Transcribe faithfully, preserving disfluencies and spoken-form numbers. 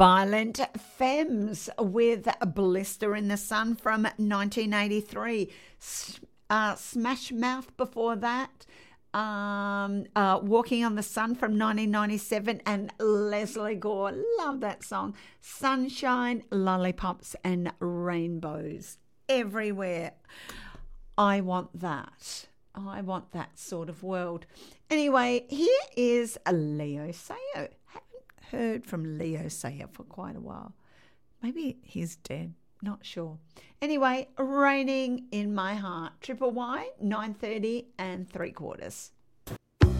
Violent Femmes with Blister in the Sun from nineteen eighty-three. Uh, Smash Mouth before that. Um, uh, Walking on the Sun from nineteen ninety-seven, and Leslie Gore, love that song. Sunshine, Lollipops and Rainbows everywhere. I want that. I want that sort of world. Anyway, here is a Leo Sayer. Haven't heard from Leo Sayer for quite a while. Maybe he's dead. Not sure. Anyway, Raining in My Heart. Triple Y, nine thirty and three quarters.